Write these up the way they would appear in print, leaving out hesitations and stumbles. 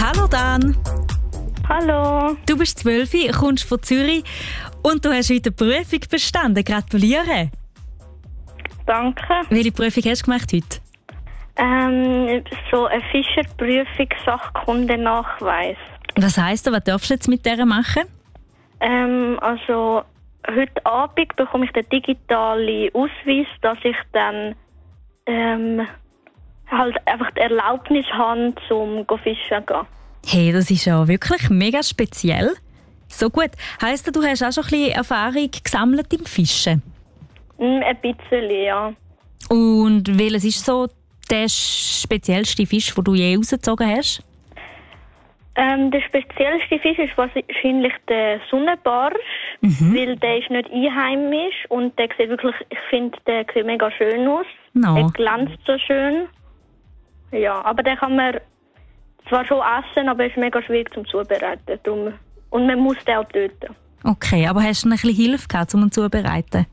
Hallo Dan. Hallo. Du bist 12, kommst von Zürich und du hast heute eine Prüfung bestanden. Gratuliere. Danke. Welche Prüfung hast du gemacht heute? So eine Fischerprüfung Sachkundenachweis. Was heisst das? Was darfst du jetzt mit der machen? Also heute Abend bekomme ich den digitalen Ausweis, dass ich dann halt einfach die Erlaubnis habe, zum fischen zu gehen. Hey, das ist ja wirklich mega speziell. So gut. Heisst das, du hast auch schon ein bisschen Erfahrung gesammelt im Fischen? Ein bisschen, ja. Und welches ist so der speziellste Fisch, den du je rausgezogen hast? Der speziellste Fisch ist wahrscheinlich der Sonnenbarsch, weil der ist nicht einheimisch und der sieht wirklich, ich finde, der sieht mega schön aus. No. Er glänzt so schön. Ja, aber den kann man zwar schon essen, aber er ist mega schwierig zum Zubereiten. Darum. Und man muss den auch töten. Okay, aber hast du ein bisschen Hilfe gehabt, um ihn zuzubereiten?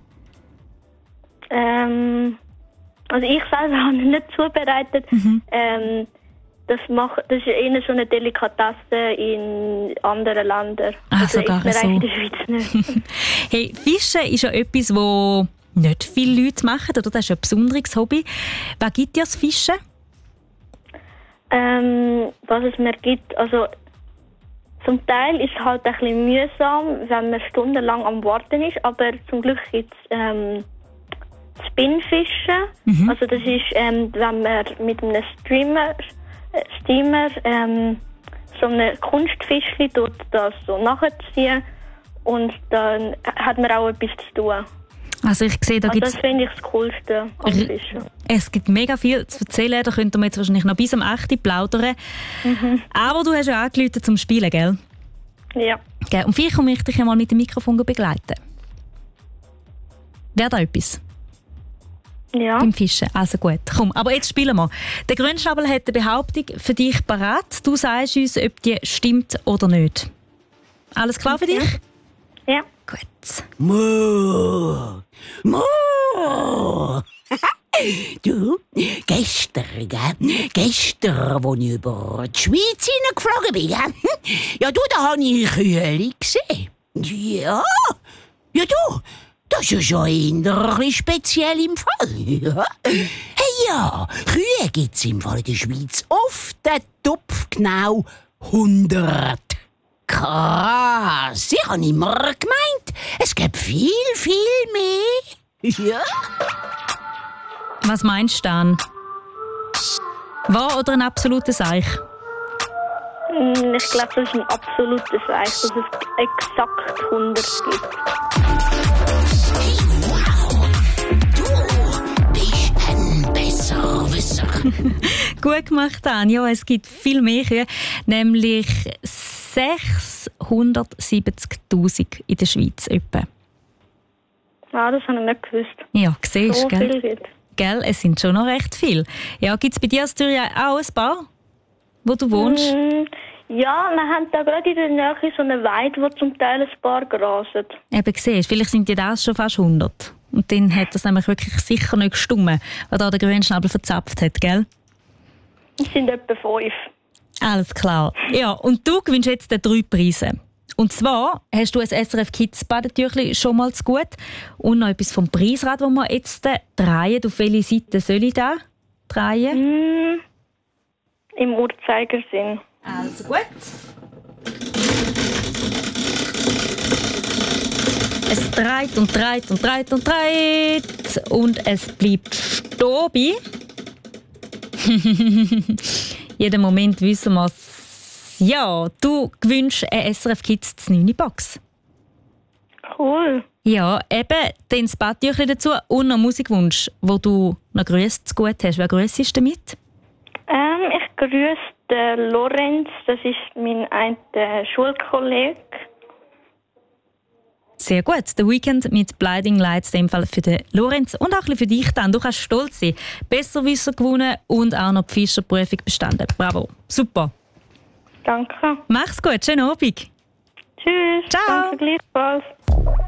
Also ich selber habe ihn nicht zubereitet. Das ist eher so eine Delikatesse in anderen Ländern. Also sogar isst man so. in der Schweiz nicht. Hey, Fischen ist ja etwas, wo nicht viele Leute machen, oder? Das ist ein besonderes Hobby. Was gibt dir das Fischen? Was es mir gibt, also zum Teil ist es halt ein bisschen mühsam, wenn man stundenlang am Warten ist, aber zum Glück gibt es Spinnfischen. Also das ist, wenn man mit einem Steamer so eine Kunstfischchen tut das so nachziehen und dann hat man auch etwas zu tun. Also ich sehe, da Also gibt's das finde ich das Coolste am Fischen. Es gibt mega viel zu erzählen, da könnten wir jetzt wahrscheinlich noch bis am 8. plaudern. Aber du hast ja angerufen zum Spielen, gell? Ja. Gell? Und vielleicht komme ich dich ja mal mit dem Mikrofon begleiten. Wäre da etwas? Ja. Beim Fischen. Also gut, komm. Aber jetzt spielen wir. Der Grünschnabel hat eine Behauptung für dich parat. Du sagst uns, ob die stimmt oder nicht. Alles klar für dich? Ja. Gut. Mu. Du, gestern, als ich über die Schweiz hineingeflogen bin, ja du, da habe ich Kühe gesehen. Ja, du, das ist ja schon eher ein bisschen speziell im Fall. Ja. Hey, ja, Kühe gibt es im Fall in der Schweiz auf den Topf genau 100. Krass, ich habe immer gemeint, es gibt viel, viel mehr. Ja. Was meinst du dann? Wahr oder ein absolutes Seich? Ich glaube, das ist ein absolutes Eich, dass es exakt 100 gibt. Wow, du bist ein Besserwisser. Gut gemacht, Dan. Ja, es gibt viel mehr Kühe, nämlich 670'000 in der Schweiz etwa. Ah, das habe ich nicht gewusst. Ja, siehst So du, viel gell? gibt. Gell, es sind schon noch recht viele. Ja, gibt es bei dir in Zürich auch ein paar, wo du wohnst? Ja, wir haben da gerade in der Nähe so eine Weide, wo zum Teil ein paar grasen. Eben, siehst du, vielleicht sind die das schon fast 100. Und dann hat das nämlich wirklich sicher nicht gestummen, was da der Grünschnabel verzapft hat, gell? Es sind etwa 5. Alles klar. Ja, und du gewinnst jetzt 3 Preise. Und zwar hast du ein SRF Kids Badetüchli schon mal zu gut und noch etwas vom Preisrad, das wir jetzt drehen. Auf welche Seite soll ich da drehen? Im Uhrzeigersinn. Also gut. Es dreht und dreht und dreht und dreht und es bleibt stehen. Jeden Moment wissen wir es. Ja, du gewünschst eine SRF Kids 9 Box. Cool. Ja, eben, dann das Badtüchli dazu und noch Musikwunsch, wo du noch Grüße zu gut hast. Wer grüßt damit? Ich grüße den Lorenz, das ist mein Schulkollege. Sehr gut. Der Weekend mit Blinding Lights, in dem Fall für den Lorenz und auch ein bisschen für dich dann. Du kannst stolz sein. Besserwisser gewonnen und auch noch die Fischerprüfung bestanden. Bravo. Super. Danke. Mach's gut. Schönen Abend. Tschüss. Ciao. Danke gleichfalls.